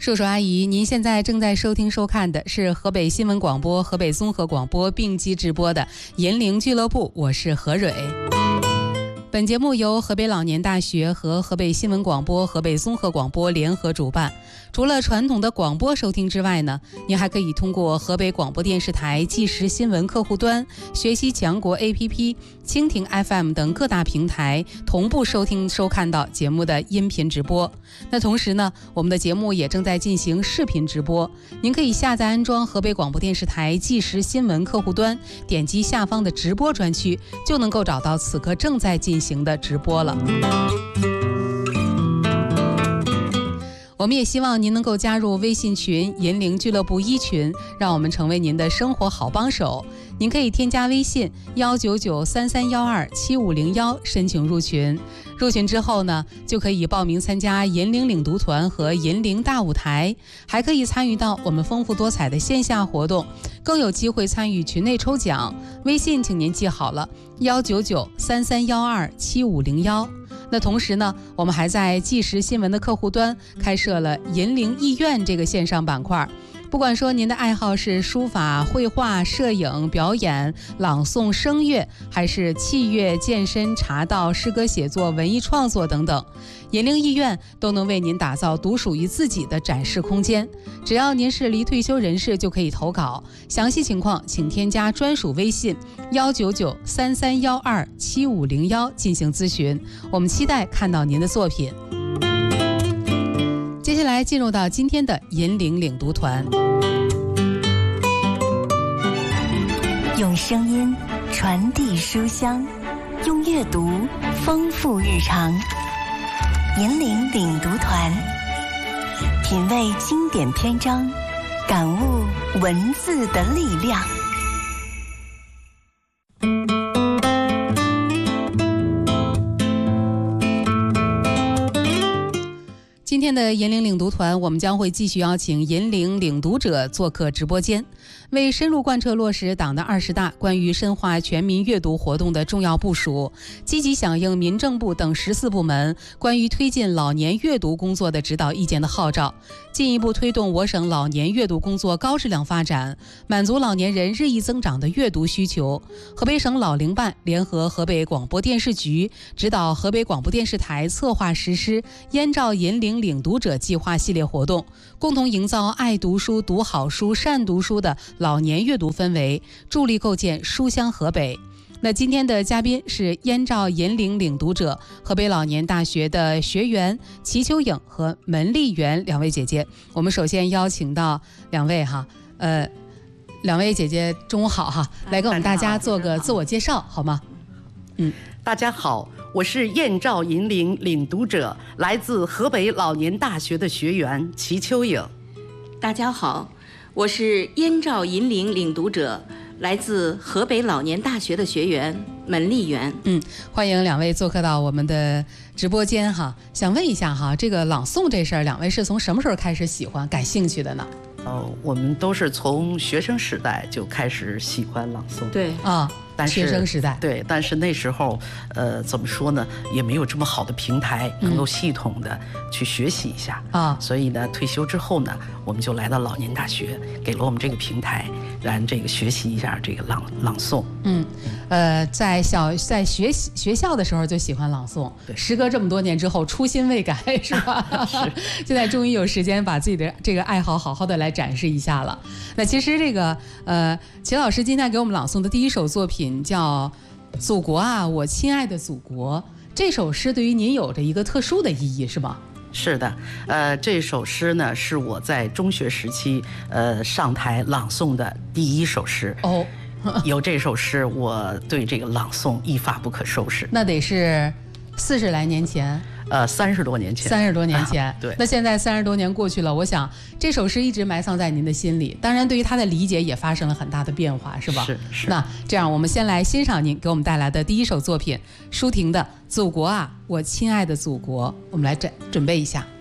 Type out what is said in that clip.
叔叔阿姨，您现在正在收听收看的是河北新闻广播、河北综合广播并机直播的银铃俱乐部，我是何蕊。本节目由河北老年大学和河北新闻广播、河北综合广播联合主办。除了传统的广播收听之外呢，您还可以通过河北广播电视台即时新闻客户端、学习强国 APP、蜻蜓 FM 等各大平台同步收听收看到节目的音频直播。那同时呢，我们的节目也正在进行视频直播，您可以下载安装河北广播电视台即时新闻客户端，点击下方的直播专区，就能够找到此刻正在进行的直播了。我们也希望您能够加入微信群银铃俱乐部1群，让我们成为您的生活好帮手。您可以添加微信19933127501申请入群。入群之后呢，就可以报名参加银铃领读团和银铃大舞台，还可以参与到我们丰富多彩的线下活动，更有机会参与群内抽奖。微信请您记好了19933127501。那同时呢，我们还在即时新闻的客户端开设了银铃艺苑这个线上板块。不管说您的爱好是书法、绘画、摄影、表演、朗诵、声乐，还是器乐、健身、茶道、诗歌写作、文艺创作等等，银铃艺苑都能为您打造独属于自己的展示空间。只要您是离退休人士，就可以投稿。详细情况请添加专属微信19933127501进行咨询。我们期待看到您的作品。接下来进入到今天的银铃领读团， 用声音传递书香，用阅读丰富日常。银铃领读团，品味经典篇章，感悟文字的力量。 今天的银铃领读团，我们将会继续邀请银铃领读者做客直播间，为深入贯彻落实党的20大关于深化全民阅读活动的重要部署，积极响应民政部等14部门关于推进老年阅读工作的指导意见的号召，进一步推动我省老年阅读工作高质量发展，满足老年人日益增长的阅读需求。河北省老龄办联合河北广播电视局，指导河北广播电视台策划实施燕赵银铃领读者计划系列活动，共同营造爱读书、读好书、善读书的老年阅读氛围，助力构建书香河北。那今天的嘉宾是燕赵银铃领读者、河北老年大学的学员齐秋颖和门丽媛两位姐姐。我们首先邀请到两位两位姐姐中午好哈，来跟我们大家做个自我介绍好吗？ 大家好，我是燕赵银铃领读者，来自河北老年大学的学员齐秋颖。 大家好，我是燕赵银铃领读者，来自河北老年大学的学员门丽媛。 欢迎两位做客到我们的直播间哈。想问一下哈，这个朗诵这事儿，两位是从什么时候开始喜欢、感兴趣的呢？ 我们都是从学生时代就开始喜欢朗诵。 对啊。 但是学生时代对，但是那时候怎么说呢，也没有这么好的平台能够系统的去学习一下啊。所以呢，退休之后呢，我们就来到老年大学，给了我们这个平台，让这个学习一下这个朗诵。 在学校的时候就喜欢朗诵，时隔这么多年之后初心未改是吧？是。现在终于有时间把自己的这个爱好好好的来展示一下了。那其实这个齐老师今天给我们朗诵的第一首作品叫《祖国啊，我亲爱的祖国》，这首诗对于您有着一个特殊的意义是吗？ 是的，这首诗呢是我在中学时期上台朗诵的第一首诗。哦。有这首诗，我对这个朗诵一发不可收拾。 那得是40来年前 ，30多年前。 30多年前， 对。 那现在30多年过去了，我想这首诗一直埋藏在您的心里，当然对于它的理解也发生了很大的变化，是吧？ 是。 那这样，我们先来欣赏您给我们带来的第一首作品，舒婷的《祖国啊，我亲爱的祖国》，我们来准备一下。